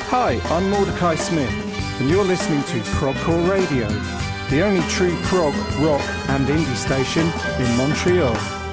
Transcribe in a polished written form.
Hi, I'm Mordecai Smith, and you're listening to Progcore Radio, the only true prog, rock and indie station in Montreal.